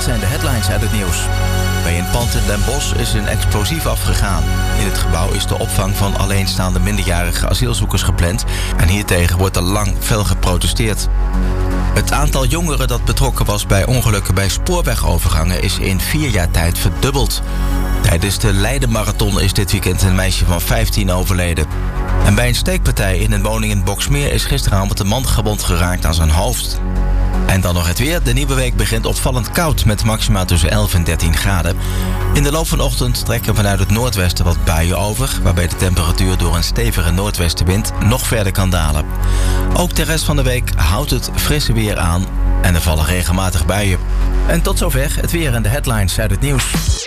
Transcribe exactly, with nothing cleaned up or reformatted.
dit zijn de headlines uit het nieuws. Bij een pand in Den Bosch is een explosief afgegaan. In het gebouw is de opvang van alleenstaande minderjarige asielzoekers gepland en hiertegen wordt al lang fel geprotesteerd. Het aantal jongeren dat betrokken was bij ongelukken bij spoorwegovergangen is in vier jaar tijd verdubbeld. Tijdens de Leiden-marathon is dit weekend een meisje van vijftien overleden. En bij een steekpartij in een woning in Boxmeer is gisteravond een man gewond geraakt aan zijn hoofd. En dan nog het weer. De nieuwe week begint opvallend koud met maxima tussen elf en dertien graden. In de loop van de ochtend trekken vanuit het noordwesten wat buien over, waarbij de temperatuur door een stevige noordwestenwind nog verder kan dalen. Ook de rest van de week houdt het frisse weer aan en er vallen regelmatig buien. En tot zover het weer en de headlines uit het nieuws.